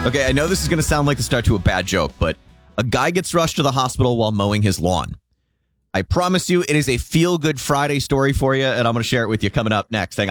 Okay, I know this is going to sound like the start to a bad joke, but a guy gets rushed to the hospital while mowing his lawn. I promise you, it is a feel-good Friday story for you, and I'm going to share it with you coming up next. Hang on.